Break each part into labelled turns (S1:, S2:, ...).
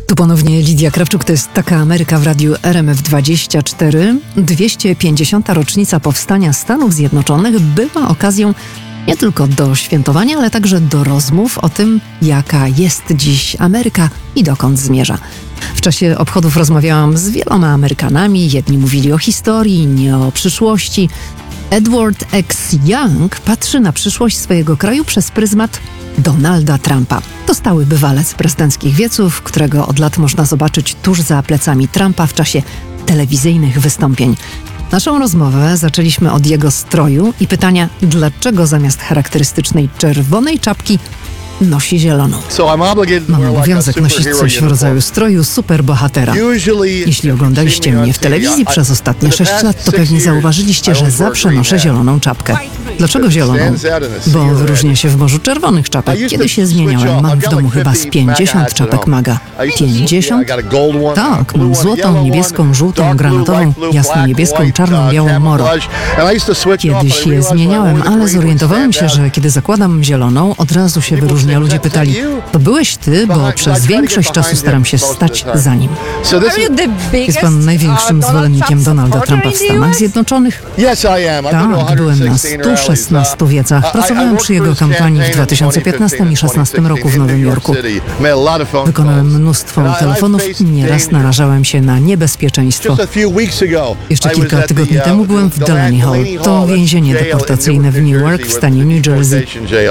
S1: Tu ponownie Lidia Krawczuk, to jest Taka Ameryka w radiu RMF24. 250. rocznica powstania Stanów Zjednoczonych była okazją nie tylko do świętowania, ale także do rozmów o tym, jaka jest dziś Ameryka i dokąd zmierza. W czasie obchodów rozmawiałam z wieloma Amerykanami. Jedni mówili o historii, inni o przyszłości. Edward X. Young patrzy na przyszłość swojego kraju przez pryzmat Donalda Trumpa. To stały bywalec prezydenckich wieców, którego od lat można zobaczyć tuż za plecami Trumpa w czasie telewizyjnych wystąpień. Naszą rozmowę zaczęliśmy od jego stroju i pytania, dlaczego zamiast charakterystycznej czerwonej czapki nosi zieloną. Mam obowiązek nosić coś w rodzaju stroju superbohatera. Jeśli oglądaliście mnie w telewizji przez ostatnie 6 lat, to pewnie zauważyliście, że zawsze noszę zieloną czapkę. Dlaczego zieloną? Bo wyróżnię się w morzu czerwonych czapek. Kiedyś je zmieniałem. Mam w domu chyba z 50 czapek MAGA. 50? Tak, mam złotą, niebieską, żółtą, granatową, jasno-niebieską, czarną, białą, moro. Kiedyś je zmieniałem, ale zorientowałem się, że kiedy zakładam zieloną, od razu się wyróżnia. Ludzie pytali, to byłeś ty, bo przez większość czasu staram się stać za nim. Jest pan największym zwolennikiem Donalda Trumpa w Stanach Zjednoczonych? Tak, byłem na 116 wiecach. Pracowałem przy jego kampanii w 2015 i 2016 roku w Nowym Jorku. Wykonałem mnóstwo telefonów i nieraz narażałem się na niebezpieczeństwo. Jeszcze kilka tygodni temu byłem w Delaney Hall. To więzienie deportacyjne w Newark w stanie New Jersey.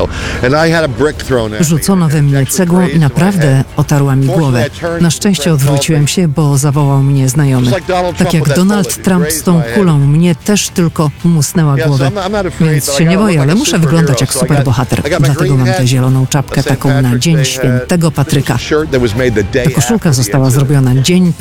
S1: Rzucono we mnie cegłą i naprawdę otarła mi głowę. Na szczęście odwróciłem się, bo zawołał mnie znajomy. Tak jak Donald Trump z tą kulą, mnie też tylko musnęła głowę. Więc się nie boję, ale muszę wyglądać jak superbohater. Dlatego mam tę zieloną czapkę taką na Dzień Świętego Patryka. Ta koszulka została zrobiona dzień